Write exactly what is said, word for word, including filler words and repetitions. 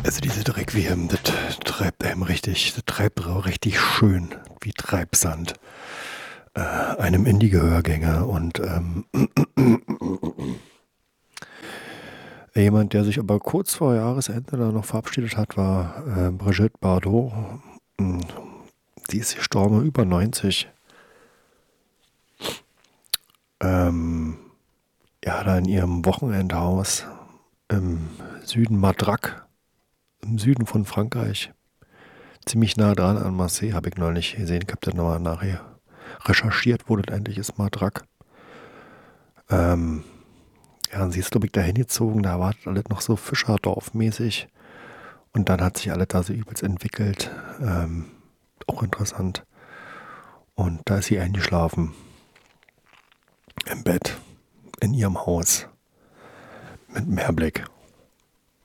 Also diese Requiem, das treibt einem richtig, das treibt auch richtig schön, wie Treibsand, äh, einem in die Gehörgänge. Und ähm, jemand, der sich aber kurz vor Jahresende da noch verabschiedet hat, war äh, Brigitte Bardot. Mm, Die ist gestorben, über neunzig. Ähm, ja, da in ihrem Wochenendhaus im Süden Madrac, im Süden von Frankreich. Ziemlich nah dran an Marseille, habe ich neulich gesehen. Ich habe dann nochmal nachher recherchiert, wo das eigentlich ist, Madrac. Ähm, ja, und sie ist, glaube ich, da hingezogen. Da war das alles noch so Fischerdorf-mäßig. Und dann hat sich alles da so übelst entwickelt. Ähm, auch interessant. Und da ist sie eingeschlafen. Im Bett. In ihrem Haus. Mit Meerblick.